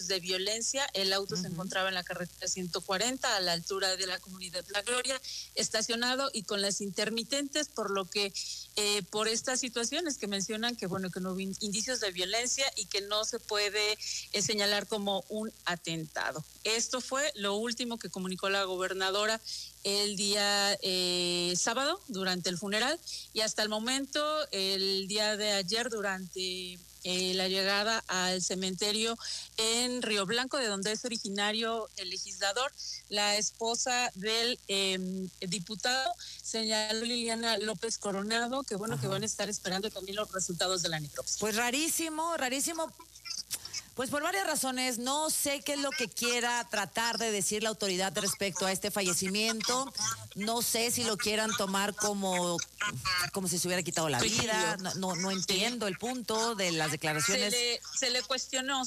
indicios de violencia. El auto se encontraba en la carretera 140 a la altura de la comunidad La Gloria, estacionado y con las intermitentes, por lo que por estas situaciones que mencionan que bueno, que no hubo indicios de violencia y que no se puede señalar como un atentado. Esto fue lo último que comunicó la gobernadora el día sábado durante el funeral, y hasta el momento, el día de ayer, durante la llegada al cementerio en Río Blanco, de donde es originario el legislador, la esposa del diputado, señaló Liliana López Coronado que bueno, que van a estar esperando también los resultados de la necropsia. Pues rarísimo. Pues por varias razones, no sé qué es lo que quiera tratar de decir la autoridad respecto a este fallecimiento. No sé si lo quieran tomar como si se hubiera quitado la vida. No entiendo el punto de las declaraciones. Se le cuestionó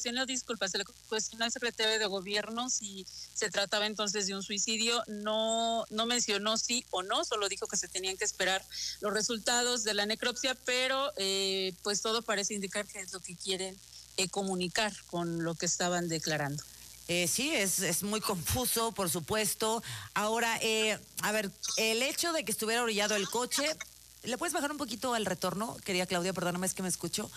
al secretario de Gobierno si se trataba entonces de un suicidio. No mencionó sí o no, solo dijo que se tenían que esperar los resultados de la necropsia, pero pues todo parece indicar que es lo que quieren comunicar con lo que estaban declarando. Sí, es muy confuso, por supuesto. Ahora, a ver, el hecho de que estuviera orillado el coche, ¿le puedes bajar un poquito al retorno? Querida Claudia, perdóname, es que me escucho.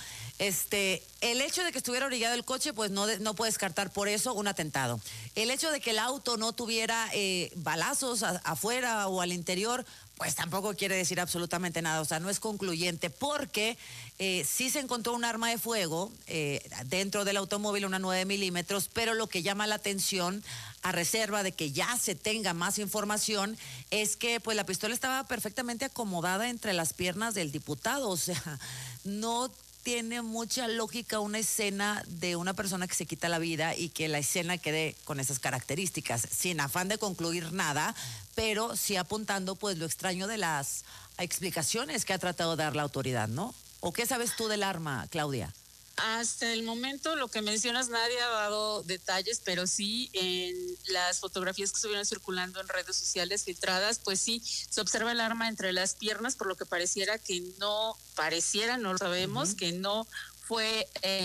El hecho de que estuviera orillado el coche, pues no puede descartar por eso un atentado. El hecho de que el auto no tuviera balazos afuera o al interior, pues tampoco quiere decir absolutamente nada, o sea, no es concluyente, porque sí se encontró un arma de fuego dentro del automóvil, una 9 milímetros, pero lo que llama la atención, a reserva de que ya se tenga más información, es que pues la pistola estaba perfectamente acomodada entre las piernas del diputado, o sea, no tiene mucha lógica una escena de una persona que se quita la vida y que la escena quede con esas características, sin afán de concluir nada, pero sí apuntando pues lo extraño de las explicaciones que ha tratado de dar la autoridad, ¿no? ¿O qué sabes tú del arma, Claudia? Hasta el momento, lo que mencionas, nadie ha dado detalles, pero sí en las fotografías que estuvieron circulando en redes sociales filtradas, pues sí, se observa el arma entre las piernas, por lo que no lo sabemos, que no fue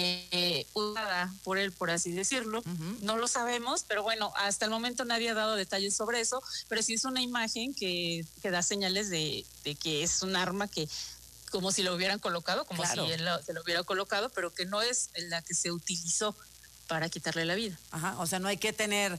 usada por él, por así decirlo. No lo sabemos, pero bueno, hasta el momento nadie ha dado detalles sobre eso, pero sí es una imagen que da señales de que es un arma que como si lo hubieran colocado, como si él se lo hubiera colocado, pero que no es la que se utilizó para quitarle la vida. Ajá, o sea, no hay que tener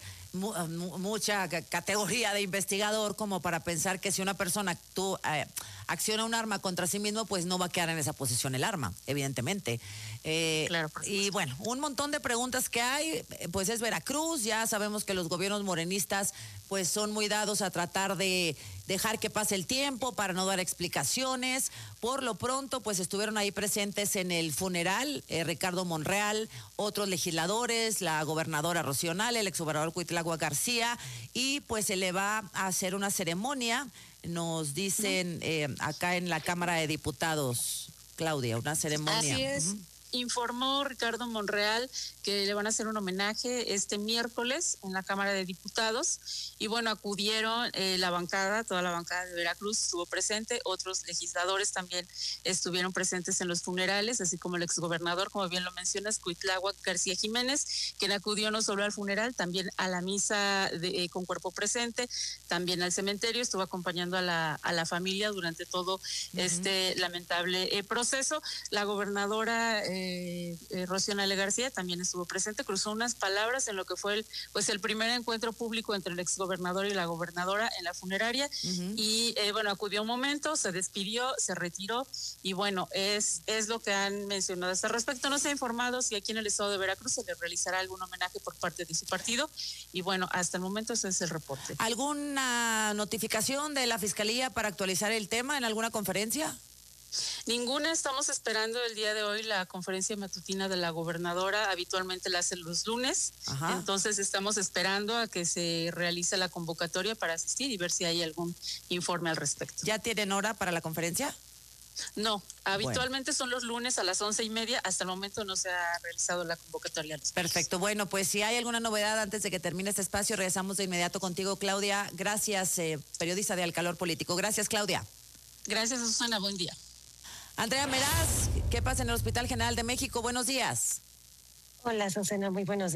mucha categoría de investigador como para pensar que si una persona acciona un arma contra sí mismo, pues no va a quedar en esa posición el arma, evidentemente. Claro, y bueno, un montón de preguntas que hay, pues es Veracruz, ya sabemos que los gobiernos morenistas pues son muy dados a tratar de dejar que pase el tiempo para no dar explicaciones. Por lo pronto, pues estuvieron ahí presentes en el funeral Ricardo Monreal, otros legisladores, la gobernadora Rocío Nale, el exgobernador Cuitlagua García, y pues se le va a hacer una ceremonia, nos dicen acá en la Cámara de Diputados, Claudia, una ceremonia. Así es. Informó Ricardo Monreal que le van a hacer un homenaje este miércoles en la Cámara de Diputados, y bueno, acudieron toda la bancada de Veracruz estuvo presente, otros legisladores también estuvieron presentes en los funerales, así como el exgobernador, como bien lo mencionas, Cuitláhuac García Jiménez, quien acudió no solo al funeral, también a la misa con cuerpo presente, también al cementerio, estuvo acompañando a la familia durante todo este lamentable proceso. La gobernadora Rocío Nale García también estuvo presente, cruzó unas palabras en lo que fue el primer encuentro público entre el exgobernador y la gobernadora en la funeraria, y bueno, acudió un momento, se despidió, se retiró, y bueno, es lo que han mencionado hasta respecto. No se ha informado si aquí en el estado de Veracruz se le realizará algún homenaje por parte de su partido, y bueno, hasta el momento ese es el reporte. ¿Alguna notificación de la Fiscalía para actualizar el tema en alguna conferencia? Ninguna. Estamos esperando el día de hoy la conferencia matutina de la gobernadora, habitualmente la hace los lunes. Entonces estamos esperando a que se realice la convocatoria para asistir y ver si hay algún informe al respecto. ¿Ya tienen hora para la conferencia? No, habitualmente son los lunes a las 11:30, hasta el momento no se ha realizado la convocatoria. Perfecto, bueno, pues si hay alguna novedad antes de que termine este espacio, regresamos de inmediato contigo, Claudia. Gracias, periodista de Al Calor Político. Gracias, Claudia. Gracias, Susana, buen día. Andrea Meraz, ¿qué pasa en el Hospital General de México? Buenos días. Hola, Susana, muy buenos días.